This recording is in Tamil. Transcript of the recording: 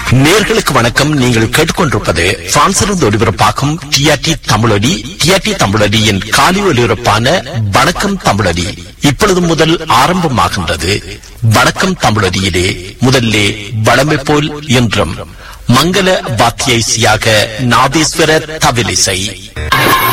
நேர்களுக்கு வணக்கம். நீங்கள் கேட்டுக்கொண்டிருப்பது பிரான்சிலிருந்து ஒலிபரப்பாகும் டிஆர்டி தமிழொலி. டிஆர்டி தமிழொலியின் காலை ஒலிபரப்பான வணக்கம் தமிழொலி இப்பொழுது முதல் ஆரம்பமாகின்றது. வணக்கம் தமிழொலியிலே முதல்லே வளமை போல் என்றும் மங்கள வாத்திய இசையாக நாதேஸ்வர தவிலிசை.